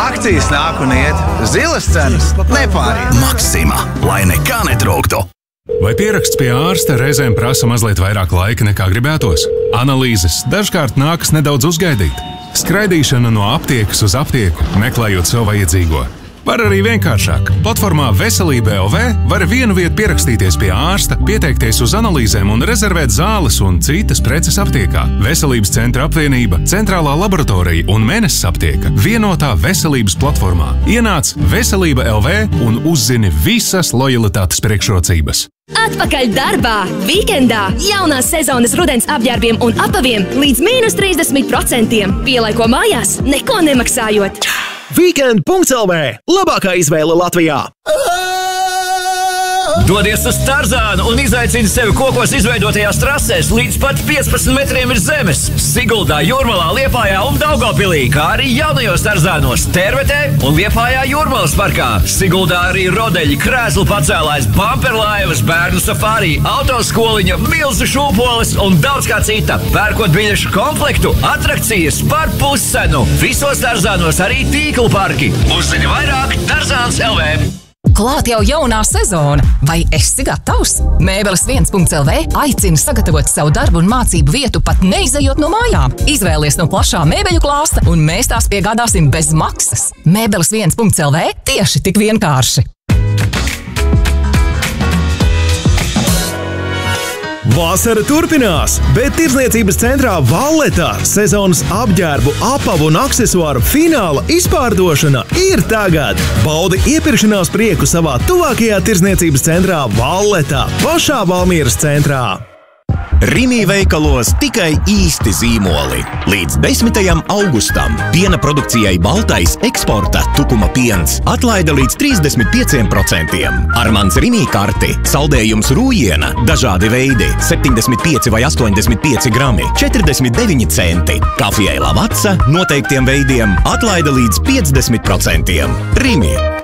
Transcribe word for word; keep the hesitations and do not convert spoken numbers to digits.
Akcijas nāk un iet, zilas cenas nepāriet. Maxima, lai nekā netrūktu. Vai pieraksts pie ārsta reizēm prasa mazliet vairāk laika nekā gribētos? Analīzes dažkārt nākas nedaudz uzgaidīt. Skraidīšana no aptiekas uz aptieku, meklējot sev vajadzīgo. Var arī vienkāršāk. Platformā Veselība L V var vienu vietu pierakstīties pie ārsta, pieteikties uz analīzēm un rezervēt zāles un citas preces aptiekā. Veselības centra apvienība, centrālā laboratorija un Mēnesis aptieka vienotā veselības platformā. Ienāc Veselība L V un uzzini visas lojalitātes priekšrocības. Atpakaļ darbā! Vīkendā! Jaunās sezonas rudens apģērbiem un apaviem līdz mīnus trīsdesmit procentiem. Pielaiko mājās, neko nemaksājot. Weekend punkts L V – labākā izvēle Latvijā! Dodies uz Tarzānu un izaicini sevi kokos izveidotajās trasēs līdz pat piecpadsmit metriem ir zemes. Siguldā, Jūrmalā, Liepājā un Daugavpilī, kā arī jaunajos Tarzānos Tervetē un Liepājā Jūrmalas parkā. Siguldā arī rodeļi, krēslu pacēlājs, bamperlaivas, bērnu safārī, autoskoliņa, milzu šūpoles un daudz kā cita. Pērkot biļešu komplektu, atrakcijas par puscenu. Visos Tarzānos arī tīklu parki. Uzzini vairāk Tarzāns L V. Klāt jau jaunā sezona. Vai esi gatavs? Mēbeles viens punkts L V aicina sagatavot savu darbu un mācību vietu pat neizejot no mājām. Izvēlies no plašā mēbeļu klāsta un mēs tās piegādāsim bez maksas. Mēbeles viens punkts L V tieši tik vienkārši. Vasara turpinās, bet tirdzniecības centrā Valletā sezonas apģērbu, apavu un aksesuāru fināla izpārdošana ir tagad. Baudi iepirkšanās prieku savā tuvākajā tirdzniecības centrā Valletā, pašā Valmieras centrā. Rimi veikalos tikai īsti zīmoli. Līdz desmitajam augustam piena produkcijai Baltais eksporta tukuma piens atlaida līdz trīsdesmit pieciem procentiem. Ar mans Rimi karti saldējums rūjiena, dažādi veidi, septiņdesmit pieci vai astoņdesmit pieci grami, četrdesmit deviņi centi. Kafijai Lavazza noteiktiem veidiem atlaida līdz piecdesmit procentiem. Rimi.